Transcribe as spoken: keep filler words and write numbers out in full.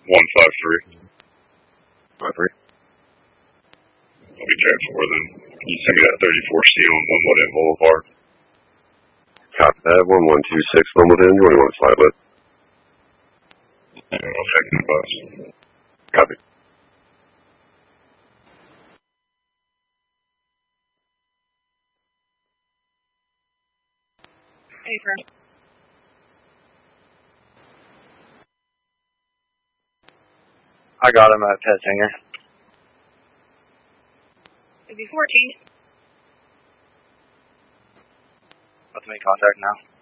one five three. Five three. I'll be ten four then. Can you send me that thirty-four C on one one in Boulevard? Copy that. one one two six Wimbledon. You want to slide it? Yeah, I'll take the bus. Copy. Paper. I got him at Pettinger. It'd be fourteen. About to make contact now.